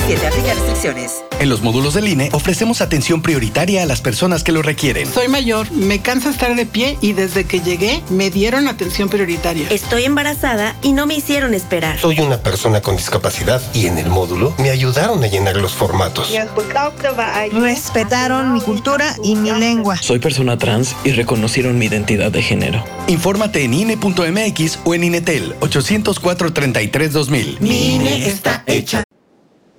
2017. Aplica restricciones. En los módulos del INE ofrecemos atención prioritaria a las personas que lo requieren. Soy mayor, me cansa estar de pie y desde que llegué me dieron atención prioritaria. Estoy embarazada y no me hicieron esperar. Soy una persona con discapacidad y en el módulo me ayudaron a llenar los formatos. Respetaron mi cultura y mi lengua. Soy persona trans y reconocieron mi identidad de género. Infórmate en INE.mx o en INETEL 804-33-2000. Mi INE está hecha